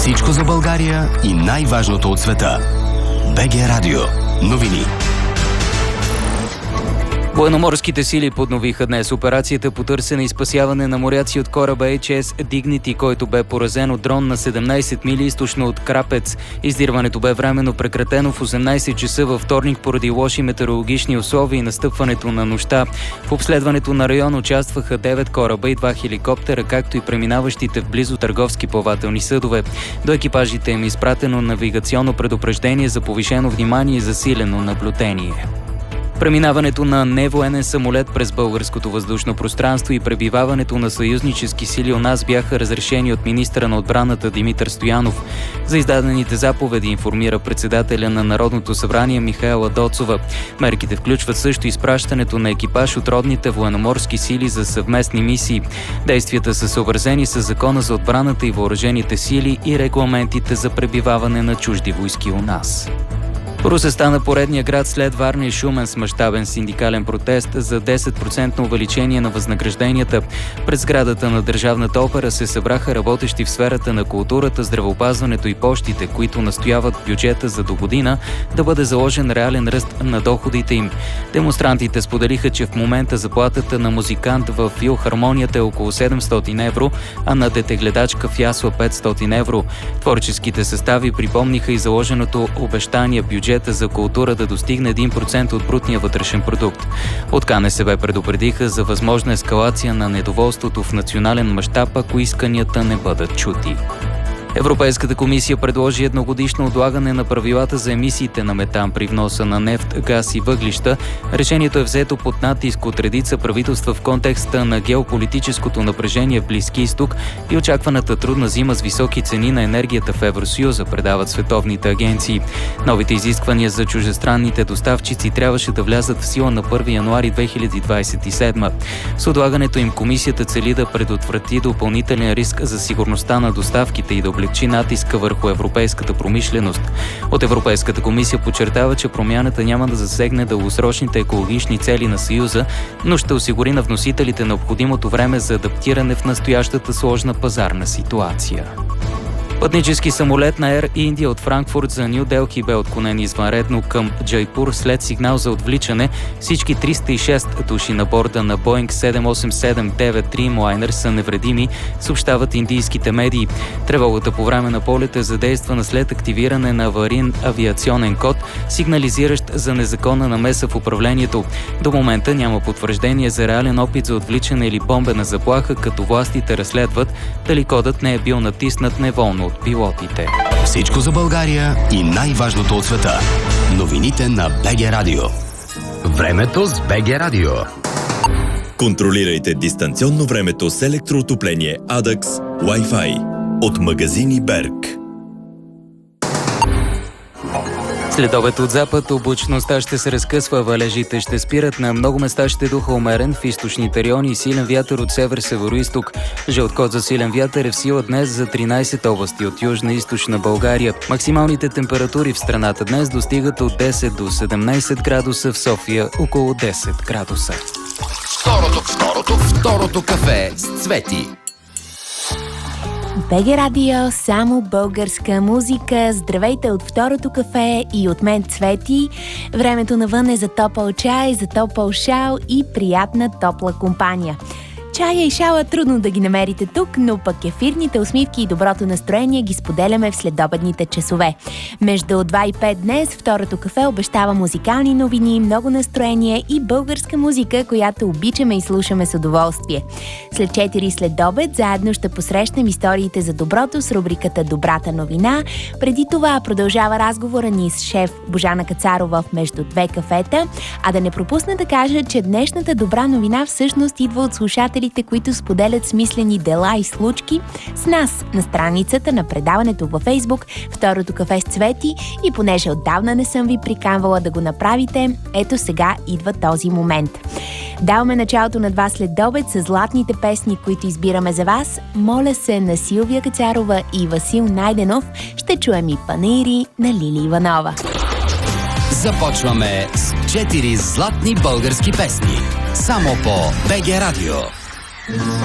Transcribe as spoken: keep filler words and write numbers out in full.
Всичко за България и най-важното от света. БГ Радио. Новини. Военноморските сили подновиха днес операцията по търсене и спасяване на моряци от кораба Ейч Ес Дигнити, който бе поразен от дрон на седемнайсет мили източно от Крапец. Издирването бе временно прекратено в осемнайсет часа във вторник поради лоши метеорологични условия и настъпването на нощта. В обследването на район участваха девет кораба и два хеликоптера, както и преминаващите в близо търговски плавателни съдове. До екипажите им е изпратено навигационно предупреждение за повишено внимание и засилено наблюдение. Преминаването на невоенен самолет през българското въздушно пространство и пребиваването на съюзнически сили у нас бяха разрешени от министъра на отбраната Димитър Стоянов. За издадените заповеди информира председателя на Народното събрание Михаела Доцова. Мерките включват също изпращането на екипаж от родните военноморски сили за съвместни мисии. Действията са съобразени с Закона за отбраната и въоръжените сили и регламентите за пребиваване на чужди войски у нас. Русе стана поредния град след Варна и Шумен с мащабен синдикален протест за десет процента увеличение на възнагражденията. Пред сградата на Държавната опера се събраха работещи в сферата на културата, здравеопазването и пощите, които настояват бюджета за до година да бъде заложен реален ръст на доходите им. Демонстрантите споделиха, че в момента заплатата на музикант в филхармонията е около седемстотин евро, а на детегледачка в ясла петстотин евро. Творческите състави припомниха и заложеното обещание бюджет за култура да достигне един процент от брутния вътрешен продукт. От Ка Не Се Бе предупредиха за възможна ескалация на недоволството в национален мащаб, ако исканията не бъдат чути. Европейската комисия предложи едногодишно отлагане на правилата за емисиите на метан при вноса на нефт, газ и въглища. Решението е взето под натиск от редица правителства в контекста на геополитическото напрежение в Близки изток и очакваната трудна зима с високи цени на енергията в Евросъюза, предават световните агенции. Новите изисквания за чуждестранните доставчици трябваше да влязат в сила на първи януари две хиляди двайсет и седма. С отлагането им комисията цели да предотврати допълнителен риск за сигурността на доставките и да облегчи натиска върху европейската промишленост. От Европейската комисия подчертава, че промяната няма да засегне дългосрочните екологични цели на Съюза, но ще осигури на вносителите необходимото време за адаптиране в настоящата сложна пазарна ситуация. Пътнически самолет на Air India от Франкфурт за Ню Делхи бе отклонен извънредно към Джайпур след сигнал за отвличане. Всички триста и шест души на борда на Боинг седем осем седем девет Dreamliner са невредими, съобщават индийските медии. Тревогата по време на полета задействана след активиране на аварийен авиационен код, сигнализиращ за незаконна намеса в управлението. До момента няма потвърждение за реален опит за отвличане или бомбена заплаха, като властите разследват дали кодът не е бил натиснат неволно от пилотите. Всичко за България и най-важното от света. Новините на БГ Радио. Времето с БГ Радио. Контролирайте дистанционно времето с електроотопление Адакс Wi-Fi от магазини Берг. След обед от запад облачността ще се разкъсва, валежите ще спират, на много места ще духа умерен, в източните райони силен вятър от север-североизток. Жълт код за силен вятър е в сила днес за тринайсет области от южна и източна България. Максималните температури в страната днес достигат от десет до седемнайсет градуса, в София около десет градуса. Второто, второто, второто кафе с Цвети. БГ Радио, само българска музика. Здравейте от второто кафе и от мен Цвети. Времето навън е за топъл чай, за топъл шал и приятна топла компания. Чая и шала трудно да ги намерите тук, но пък ефирните усмивки и доброто настроение ги споделяме в следобедните часове. Между два и пет днес второто кафе обещава музикални новини, много настроение и българска музика, която обичаме и слушаме с удоволствие. След четири следобед заедно ще посрещнем историите за доброто с рубриката Добрата новина. Преди това продължава разговора ни с шеф Божана Кацарова в Между две кафета, а да не пропусна да кажа, че днешната добра новина всъщност идва от слушатели, които споделят смислени дела и случки с нас на страницата на предаването във Фейсбук Второто кафе с Цвети, и понеже отдавна не съм ви приканвала да го направите, ето сега идва този момент. Даваме началото на два следобед с златните песни, които избираме за вас. Моля се на Силвия Кацарова и Васил Найденов. Ще чуем и панаири на Лили Иванова. Започваме с четири златни български песни. Само по БГ Радио.